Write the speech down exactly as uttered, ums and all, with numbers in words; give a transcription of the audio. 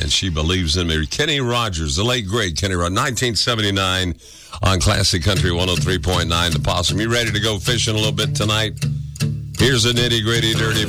and she believes in me. Kenny Rogers, the late great Kenny Rogers, nineteen seventy-nine on Classic Country one oh three point nine The Possum. You ready to go fishing a little bit tonight? Here's a nitty gritty dirty